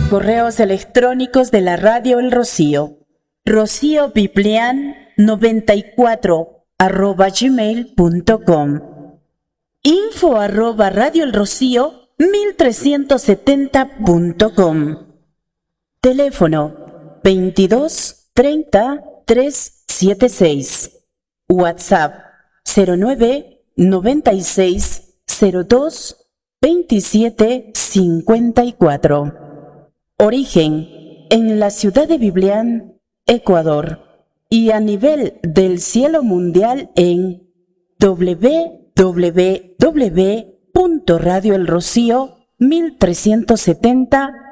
Correos electrónicos de la Radio El Rocío. rociobiblian94@gmail.com. info@radioelrocío1370.com. Teléfono 22 30 376. WhatsApp 09 96 02 27 54. Origen en la ciudad de Biblián, Ecuador, y a nivel del cielo mundial en www.radioelrocío1370